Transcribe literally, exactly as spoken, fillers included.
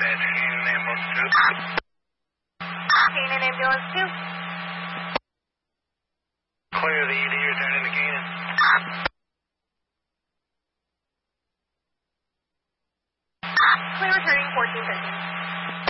Dispatch, Canaan Ambulance two. Canaan Ambulance two. Clear the E D, returning to Canaan. Clear returning fourteen thirteen.